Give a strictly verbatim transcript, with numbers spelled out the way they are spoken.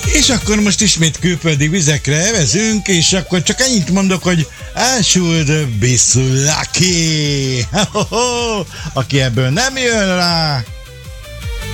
És akkor most ismét külföldi vizekre evezünk, és akkor csak ennyit mondok, hogy I should be so lucky. Aki ebből nem jön rá,